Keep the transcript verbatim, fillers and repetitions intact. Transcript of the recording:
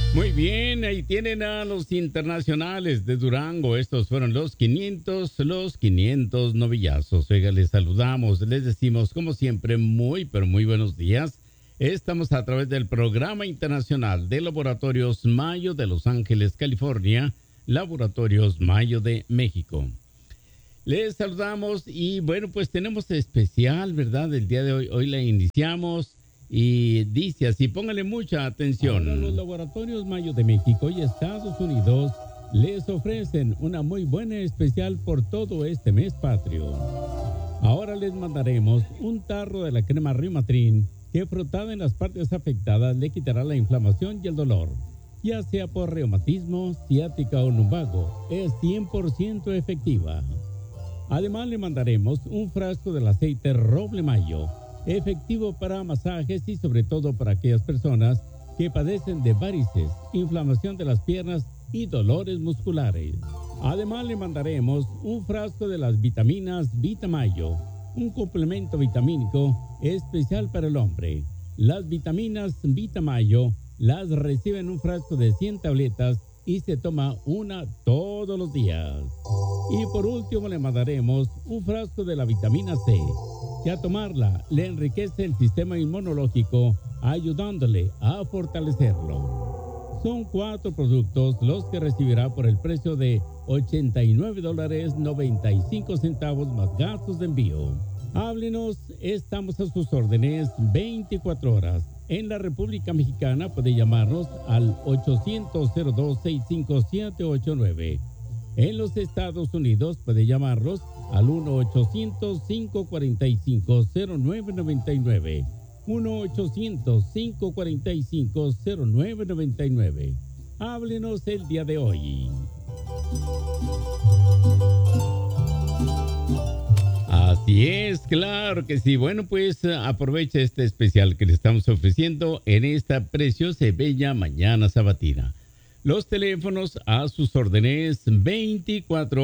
Muy bien, ahí tienen a los internacionales de Durango. Estos fueron los quinientos, los quinientos novillazos. Oiga, les saludamos, les decimos como siempre muy, pero muy buenos días. Estamos a través del Programa Internacional de Laboratorios Mayo de Los Ángeles, California, Laboratorios Mayo de México. Les saludamos y bueno, pues tenemos especial, ¿verdad? El día de hoy, hoy la iniciamos. Y dice así, póngale mucha atención. Ahora los laboratorios Mayo de México y Estados Unidos les ofrecen una muy buena especial por todo este mes patrio. Ahora les mandaremos un tarro de la crema Rimatrin que frotada en las partes afectadas le quitará la inflamación y el dolor, ya sea por reumatismo, ciática o lumbago. Es cien por ciento efectiva. Además le mandaremos un frasco del aceite Roble Mayo, efectivo para masajes y sobre todo para aquellas personas que padecen de varices, inflamación de las piernas y dolores musculares. Además le mandaremos un frasco de las vitaminas Vitamayo, un complemento vitamínico especial para el hombre. Las vitaminas Vitamayo las recibe en un frasco de cien tabletas y se toma una todos los días. Y por último le mandaremos un frasco de la vitamina C, que a tomarla le enriquece el sistema inmunológico, ayudándole a fortalecerlo. Son cuatro productos los que recibirá por el precio de ochenta y nueve dólares noventa y cinco centavos más gastos de envío. Háblenos, estamos a sus órdenes veinticuatro horas. En la República Mexicana puede llamarnos al ochocientos cero dos seis cinco siete ocho nueve. En los Estados Unidos puede llamarlos al uno ochocientos cinco cuatro cinco cero nueve nueve nueve. uno ochocientos cinco cuatro cinco cero nueve nueve nueve. Háblenos el día de hoy. Así es, claro que sí. Bueno, pues aprovecha este especial que le estamos ofreciendo en esta preciosa y bella mañana sabatina. Los teléfonos a sus órdenes veinticuatro